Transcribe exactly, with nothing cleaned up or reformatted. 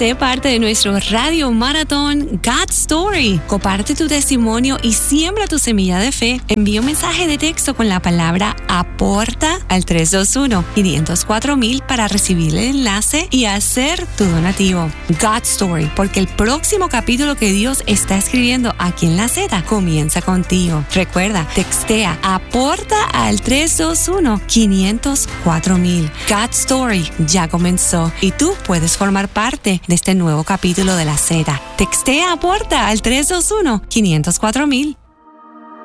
Sé parte de nuestro Radio Maratón God Story. Comparte tu testimonio y siembra tu semilla de fe. Envía un mensaje de texto con la palabra aporta al tres dos uno, cinco cero cuatro mil para recibir el enlace y hacer tu donativo. God Story, porque el próximo capítulo que Dios está escribiendo aquí en La Z comienza contigo. Recuerda, textea aporta al tres dos uno, cinco cero cuatro mil. God Story ya comenzó y tú puedes formar parte de este nuevo capítulo de La Z. Textea aporta al tres dos uno, cinco cero cuatro mil.